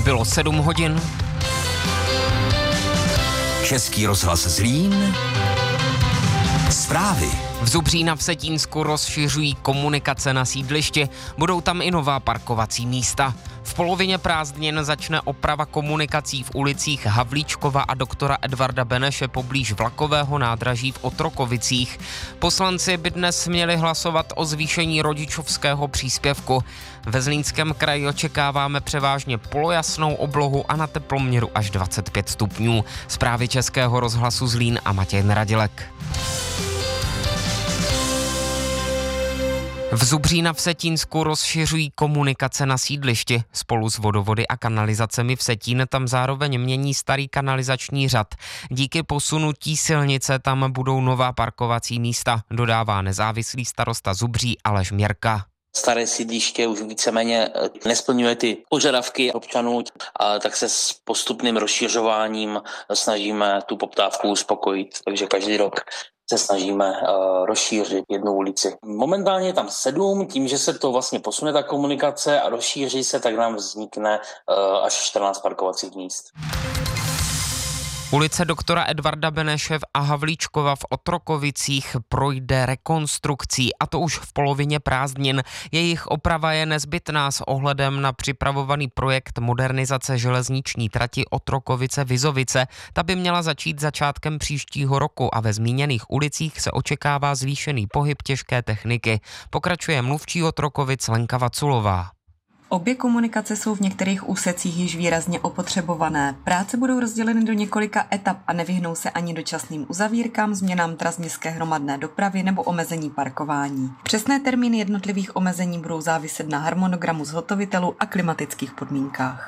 Bylo 7 hodin. Český rozhlas Zlín. Zprávy. V Zubří na Vsetínsku rozšiřují komunikace na sídlišti. Budou tam i nová parkovací místa. V polovině prázdnin začne oprava komunikací v ulicích Havlíčkova a doktora Edvarda Beneše poblíž vlakového nádraží v Otrokovicích. Poslanci by dnes měli hlasovat o zvýšení rodičovského příspěvku. Ve Zlínském kraji očekáváme převážně polojasnou oblohu a na teploměru až 25 stupňů. Zprávy Českého rozhlasu Zlín a Matěj Radilek. V Zubří na Vsetínsku rozšiřují komunikace na sídlišti. Spolu s vodovody a kanalizacemi Vsetín tam zároveň mění starý kanalizační řad. Díky posunutí silnice tam budou nová parkovací místa, dodává nezávislý starosta Zubří Aleš Měrka. Staré sídliště už víceméně nesplňuje ty požadavky občanů, tak se s postupným rozšiřováním snažíme tu poptávku uspokojit. Takže každý rok se snažíme rozšířit jednu ulici. Momentálně je tam 7, tím, že se to vlastně posune ta komunikace a rozšíří se, tak nám vznikne až 14 parkovacích míst. Ulice doktora Edvarda Beneše a Havlíčkova v Otrokovicích projde rekonstrukcí, a to už v polovině prázdnin. Jejich oprava je nezbytná s ohledem na připravovaný projekt modernizace železniční trati Otrokovice-Vizovice. Ta by měla začít začátkem příštího roku a ve zmíněných ulicích se očekává zvýšený pohyb těžké techniky. Pokračuje mluvčí Otrokovic Lenka Vaculová. Obě komunikace jsou v některých úsecích již výrazně opotřebované. Práce budou rozděleny do několika etap a nevyhnou se ani dočasným uzavírkám, změnám tras městské hromadné dopravy nebo omezení parkování. Přesné termíny jednotlivých omezení budou záviset na harmonogramu zhotovitelů a klimatických podmínkách.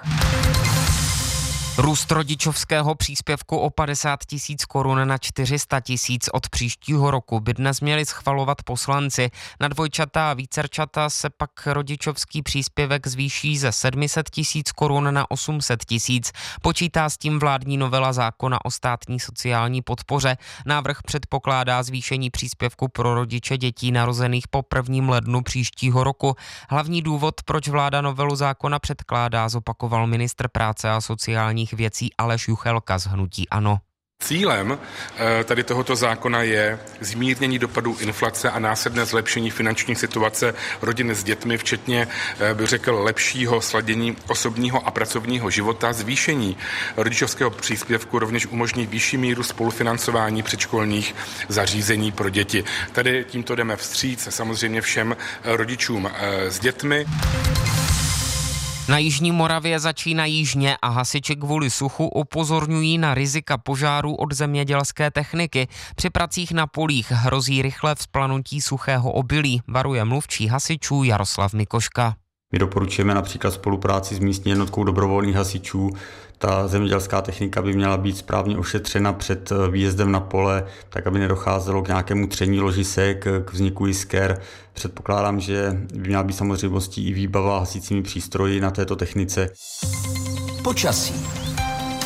Růst rodičovského příspěvku o 50 000 korun na 400 000 od příštího roku by dnes měli schvalovat poslanci. Na dvojčata a vícerčata se pak rodičovský příspěvek zvýší ze 700 000 korun na 800 000. Počítá s tím vládní novela zákona o státní sociální podpoře. Návrh předpokládá zvýšení příspěvku pro rodiče dětí narozených po 1. lednu příštího roku. Hlavní důvod, proč vláda novelu zákona předkládá, zopakoval ministr práce a sociálních věcí Aleš Juchelka z hnutí ANO. Cílem tady tohoto zákona je zmírnění dopadů inflace a následné zlepšení finanční situace rodin s dětmi, včetně, bych řekl, lepšího sladění osobního a pracovního života. Zvýšení rodičovského příspěvku rovněž umožní vyšší míru spolufinancování předškolních zařízení pro děti. Tady tímto jdeme vstříc samozřejmě všem rodičům s dětmi. Na jižní Moravě začínají žně a hasiči kvůli suchu upozorňují na rizika požárů od zemědělské techniky. Při pracích na polích hrozí rychlé vzplanutí suchého obilí, varuje mluvčí hasičů Jaroslav Mikoška. My doporučujeme například spolupráci s místní jednotkou dobrovolných hasičů. Ta zemědělská technika by měla být správně ošetřena před výjezdem na pole, tak aby nedocházelo k nějakému tření ložisek, k vzniku jisker. Předpokládám, že by měla být samozřejmostí i výbava hasícími přístroji na této technice. Počasí.